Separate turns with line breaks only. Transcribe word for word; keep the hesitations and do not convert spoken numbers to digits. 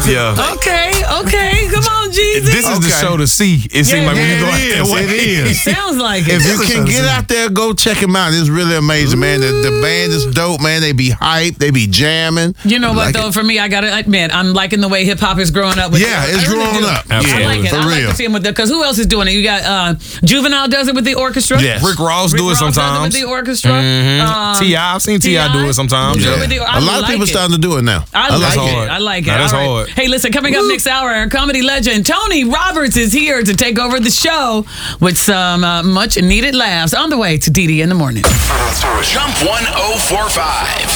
Yeah.
Okay, okay. Come on, Jesus.
This is the
Okay.
show to see. It seems
Yeah,
like when
yeah,
you go
it
out there.
is,
what-
it is.
Sounds like it.
If you can get out there, go check them out. It's really amazing, man. The, the band is dope, man. They be hype. They be jamming.
You know what,
Like
though?
it.
For me, I got to admit, I'm liking the way hip hop is growing up. With
Yeah,
it.
it's
I really
growing
do.
up.
I
Absolutely.
like it.
For
I like
real.
to see him with the, because who else is doing it? You got uh, Juvenile does it with the orchestra.
Yes.
Rick Ross
Rick
do it
Ross does
sometimes.
with the orchestra.
Mhm.
Um,
T I, I've seen T I do it sometimes.
Yeah.
Yeah.
With the- I
A lot
like
of people
it.
starting to do it now.
I,
I
like
like
it.
hard.
I like it.
Now, that's
All right.
hard.
Hey, listen, coming up next hour, our comedy legend Tony Roberts is here to take over the show with some uh, much needed laughs on the way to D D in the morning.
Jump one oh four five.